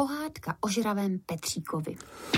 Pohádka o žravém Petříkovi.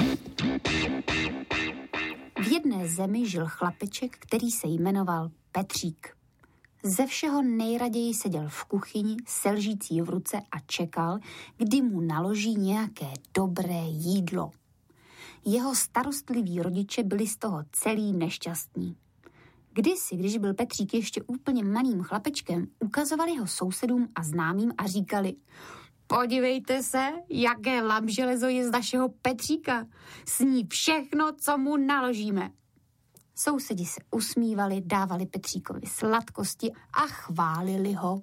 V jedné zemi žil chlapeček, který se jmenoval Petřík. Ze všeho nejraději seděl v kuchyni se lžící v ruce a čekal, kdy mu naloží nějaké dobré jídlo. Jeho starostliví rodiče byli z toho celý nešťastní. Kdysi, když byl Petřík ještě úplně malým chlapečkem, ukazovali ho sousedům a známým a říkali: podívejte se, jaké lamželezo je z našeho Petříka. Sní všechno, co mu naložíme. Sousedi se usmívali, dávali Petříkovi sladkosti a chválili ho.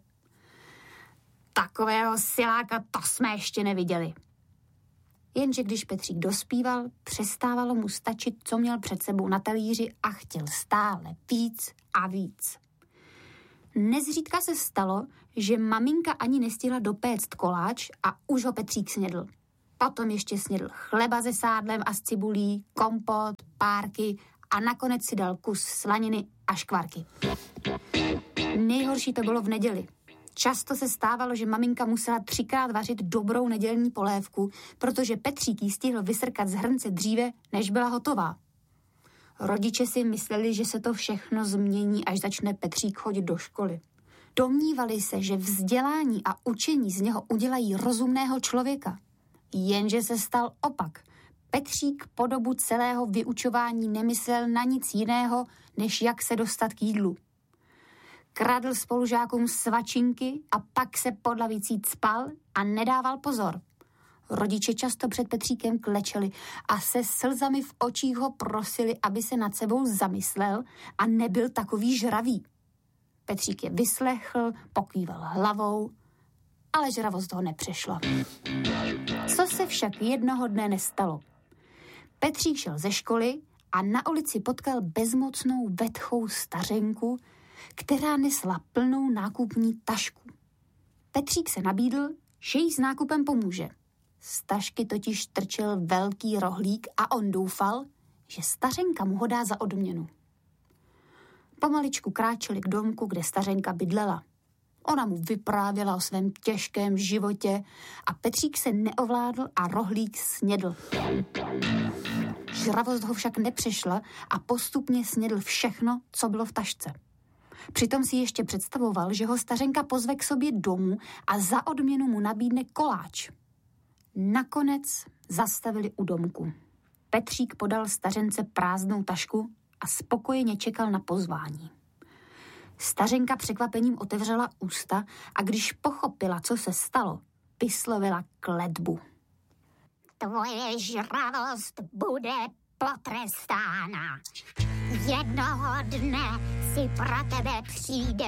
Takového siláka to jsme ještě neviděli. Jenže když Petřík dospíval, přestávalo mu stačit, co měl před sebou na talíři a chtěl stále víc a víc. Nezřídka se stalo, že maminka ani nestihla dopéct koláč a už ho Petřík snědl. Potom ještě snědl chleba se sádlem a s cibulí, kompot, párky a nakonec si dal kus slaniny a škvarky. Nejhorší to bylo v neděli. Často se stávalo, že maminka musela 3krát vařit dobrou nedělní polévku, protože Petřík ji stihl vysrkat z hrnce dříve, než byla hotová. Rodiče si mysleli, že se to všechno změní, až začne Petřík chodit do školy. Domnívali se, že vzdělání a učení z něho udělají rozumného člověka. Jenže se stal opak. Petřík po dobu celého vyučování nemyslel na nic jiného, než jak se dostat k jídlu. Kradl spolužákům svačinky a pak se pod lavicí cpal a nedával pozor. Rodiče často před Petříkem klečeli a se slzami v očích ho prosili, aby se nad sebou zamyslel a nebyl takový žravý. Petřík je vyslechl, pokýval hlavou, ale žravost ho nepřešla. Co se však jednoho dne nestalo? Petřík šel ze školy a na ulici potkal bezmocnou vetchou stařenku, která nesla plnou nákupní tašku. Petřík se nabídl, že jí s nákupem pomůže. Z tašky totiž trčel velký rohlík a on doufal, že stařenka mu ho dá za odměnu. Pomaličku kráčeli k domku, kde stařenka bydlela. Ona mu vyprávěla o svém těžkém životě a Petřík se neovládl a rohlík snědl. Žravost ho však nepřešla a postupně snědl všechno, co bylo v tašce. Přitom si ještě představoval, že ho stařenka pozve k sobě domů a za odměnu mu nabídne koláč. Nakonec zastavili u domku. Petřík podal stařence prázdnou tašku a spokojeně čekal na pozvání. Stařenka překvapením otevřela ústa a když pochopila, co se stalo, vyslovila kletbu. Tvoje žravost bude potrestána. Jednoho dne si pro tebe přijde.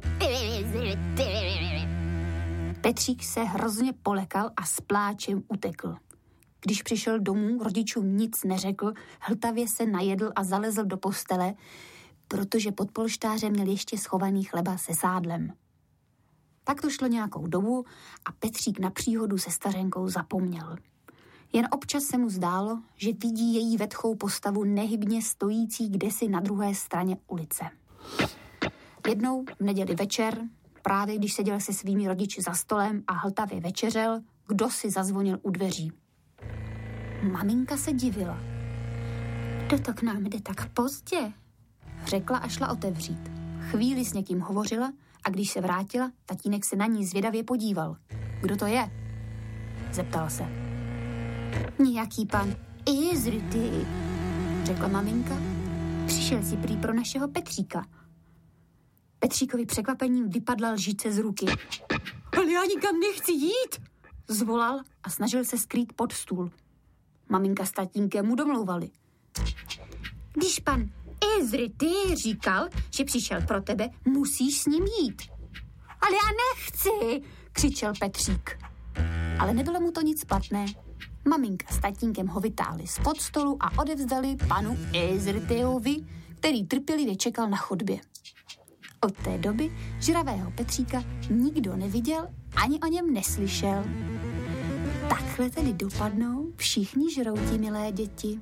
Petřík se hrozně polekal a s pláčem utekl. Když přišel domů, rodičům nic neřekl, hltavě se najedl a zalezl do postele, protože pod polštářem měl ještě schovaný chleba se sádlem. Tak to šlo nějakou dobu a Petřík na příhodu se stařenkou zapomněl. Jen občas se mu zdálo, že vidí její vetchou postavu nehybně stojící kdesi na druhé straně ulice. Jednou v neděli večer, právě když seděl se svými rodiči za stolem a hltavě večeřel, kdo si zazvonil u dveří. Maminka se divila. Kdo to k nám jde tak pozdě? Řekla a šla otevřít. Chvíli s někým hovořila a když se vrátila, tatínek se na ní zvědavě podíval. Kdo to je? Zeptal se. Nějaký pan Izrity, řekla maminka. Přišel si prý pro našeho Petříka. Petříkovi překvapením vypadla lžice z ruky. Ale já nikam nechci jít, zvolal a snažil se skrýt pod stůl. Maminka s tatínkem mu domlouvali. Když pan Izrity říkal, že přišel pro tebe, musíš s ním jít. Ale já nechci, křičel Petřík. Ale nebylo mu to nic platné. Maminka s tatínkem ho vytáhli spod stolu a odevzdali panu Izrytyovi, který trpělivě čekal na chodbě. Od té doby žravého Petříka nikdo neviděl ani o něm neslyšel. Takhle tedy dopadnou všichni žrouti, milé děti.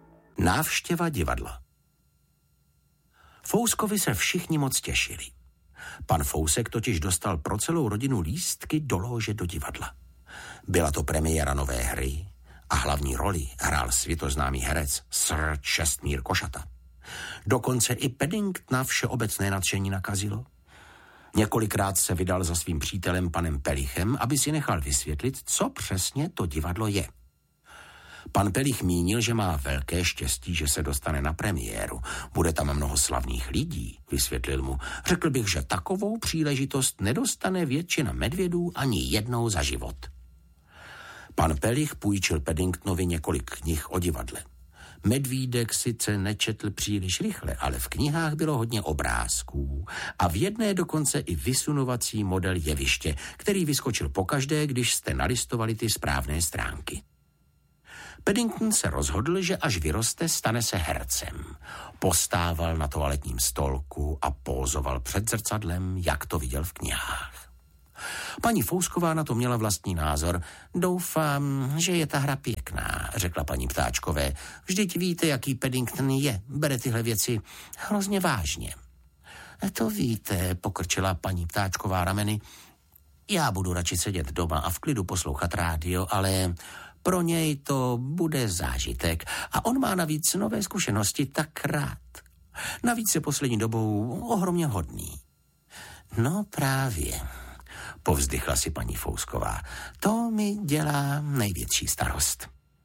Návštěva divadla. Fouskovi se všichni moc těšili. Pan Fousek totiž dostal pro celou rodinu lístky do lóže do divadla. Byla to premiéra nové hry a hlavní roli hrál světoznámý herec Sir Čestmír Košata. Dokonce i Paddingtona všeobecné nadšení nakazilo. Několikrát se vydal za svým přítelem panem Pelichem, aby si nechal vysvětlit, co přesně to divadlo je. Pan Pelich mínil, že má velké štěstí, že se dostane na premiéru. Bude tam mnoho slavných lidí, vysvětlil mu. Řekl bych, že takovou příležitost nedostane většina medvědů ani jednou za život. Pan Pelich půjčil Paddingtonovi několik knih o divadle. Medvídek sice nečetl příliš rychle, ale v knihách bylo hodně obrázků a v jedné dokonce i vysunovací model jeviště, který vyskočil pokaždé, když jste nalistovali ty správné stránky. Paddington se rozhodl, že až vyroste, stane se hercem. Postával na toaletním stolku a pózoval před zrcadlem, jak to viděl v knihách. Paní Fousková na to měla vlastní názor. Doufám, že je ta hra pěkná, řekla paní Ptáčkové. Vždyť víte, jaký Paddington je. Bere tyhle věci hrozně vážně. To víte, pokrčila paní Ptáčková rameny. Já budu radši sedět doma a v klidu poslouchat rádio, ale pro něj to bude zážitek. A on má navíc nové zkušenosti tak rád. Navíc je poslední dobou ohromně hodný. No právě, povzdychla si paní Fousková. To mi dělá největší starost.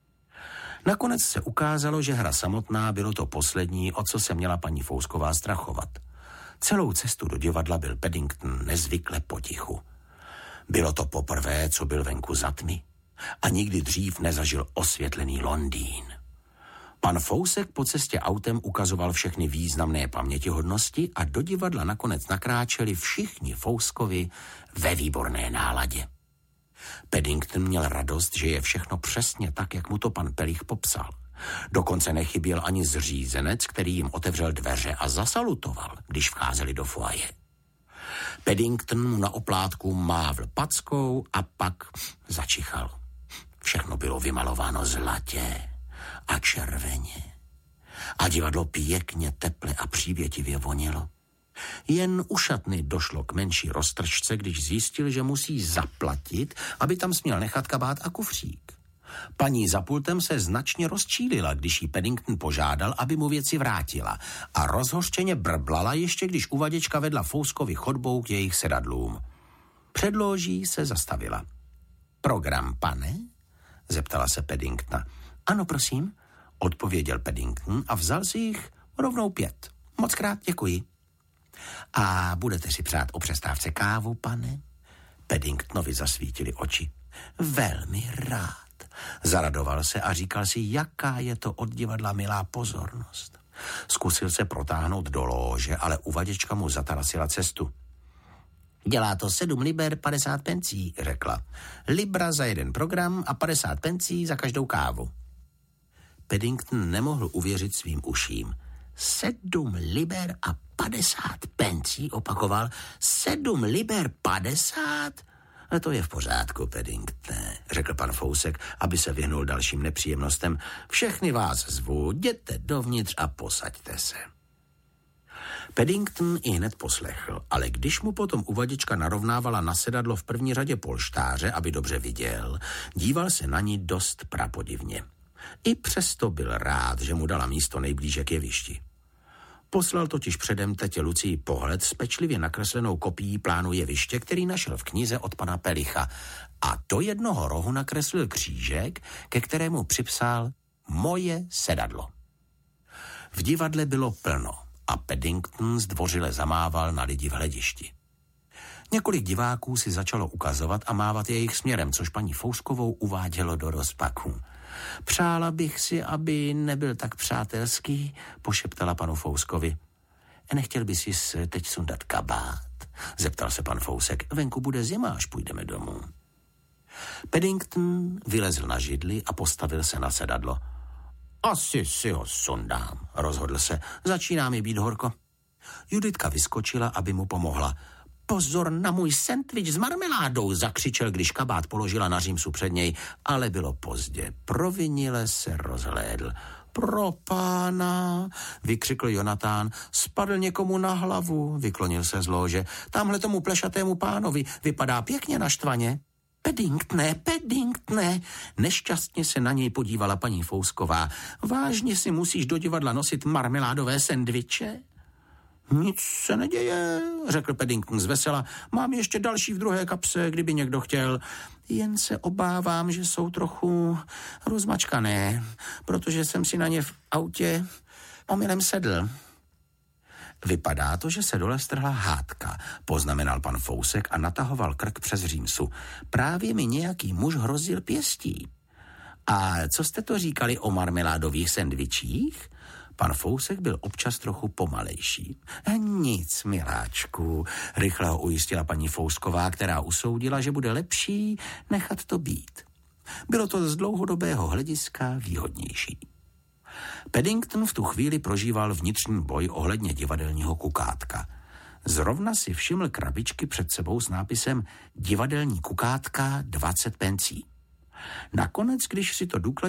Nakonec se ukázalo, že hra samotná bylo to poslední, o co se měla paní Fousková strachovat. Celou cestu do divadla byl Paddington nezvykle potichu. Bylo to poprvé, co byl venku za tmy a nikdy dřív nezažil osvětlený Londýn. Pan Fousek po cestě autem ukazoval všechny významné pamětihodnosti a do divadla nakonec nakráčeli všichni Fouskovi ve výborné náladě. Paddington měl radost, že je všechno přesně tak, jak mu to pan Pelich popsal. Dokonce nechyběl ani zřízenec, který jim otevřel dveře a zasalutoval, když vcházeli do foaje. Paddington mu na oplátku mávl packou a pak začichal. Všechno bylo vymalováno zlatě a červeně. A divadlo pěkně teple a přívětivě vonilo. Jen u šatny došlo k menší roztržce, když zjistil, že musí zaplatit, aby tam směl nechat kabát a kufřík. Paní za pultem se značně rozčílila, když jí Paddington požádal, aby mu věci vrátila a rozhořčeně brblala ještě, když uvaděčka vedla Fouskovi chodbou k jejich sedadlům. Před lóží se zastavila. Program, pane? Zeptala se Paddingtona. Ano, prosím, odpověděl Paddington a vzal si jich rovnou 5. Mockrát děkuji. A budete si přát o přestávce kávu, pane? Paddingtonovi zasvítily oči. Velmi rád. Zaradoval se a říkal si, jaká je to od divadla milá pozornost. Zkusil se protáhnout do lóže, ale uvaděčka mu zatarasila cestu. Dělá to 7 liber 50 pencí, řekla. Libra za jeden program a 50 pencí za každou kávu. Paddington nemohl uvěřit svým uším. 7 liber a 50 pencí, opakoval. 7 liber 50? A to je v pořádku, Paddingtone, řekl pan Fousek, aby se vyhnul dalším nepříjemnostem. Všechny vás zvu, jděte dovnitř a posaďte se. Paddington i hned poslechl, ale když mu potom uvaděčka narovnávala na sedadlo v první řadě polštáře, aby dobře viděl, díval se na ní dost prapodivně. I přesto byl rád, že mu dala místo nejblíže k jevišti. Poslal totiž předem tetě Lucii pohled s pečlivě nakreslenou kopií plánu jeviště, který našel v knize od pana Pelicha, a do jednoho rohu nakreslil křížek, ke kterému připsal Moje sedadlo. V divadle bylo plno a Paddington zdvořile zamával na lidi v hledišti. Několik diváků si začalo ukazovat a mávat jejich směrem, což paní Fouskovou uvádělo do rozpaku. Přála bych si, aby nebyl tak přátelský, pošeptala panu Fouskovi. Nechtěl bys si teď sundat kabát? Zeptal se pan Fousek. Venku bude zima, až půjdeme domů. Paddington vylezl na židli a postavil se na sedadlo. Asi si ho sundám, rozhodl se. Začíná mi být horko. Juditka vyskočila, aby mu pomohla. Pozor na můj sendvič s marmeládou, zakřičel, když kabát položila na římsu před něj, ale bylo pozdě. Provinile se rozhlédl. Pro pána, vykřikl Jonatán. Spadl někomu na hlavu, vyklonil se z lóže. Tamhle tomu plešatému pánovi vypadá pěkně naštvaně. Paddingtone, nešťastně se na něj podívala paní Fousková. Vážně si musíš do divadla nosit marmeládové sendviče? Nic se neděje, řekl Paddington zvesela. Mám ještě další v druhé kapse, kdyby někdo chtěl. Jen se obávám, že jsou trochu rozmačkané, protože jsem si na ně v autě omylem sedl. Vypadá to, že se dole strhla hádka, poznamenal pan Fousek a natahoval krk přes římsu. Právě mi nějaký muž hrozil pěstí. A co jste to říkali o marmeládových sendvičích? Pan Fousek byl občas trochu pomalejší. Nic, miláčku, rychle ho ujistila paní Fousková, která usoudila, že bude lepší nechat to být. Bylo to z dlouhodobého hlediska výhodnější. Paddington v tu chvíli prožíval vnitřní boj ohledně divadelního kukátka. Zrovna si všiml krabičky před sebou s nápisem Divadelní kukátka 20 pencí. Nakonec, když si to důkladně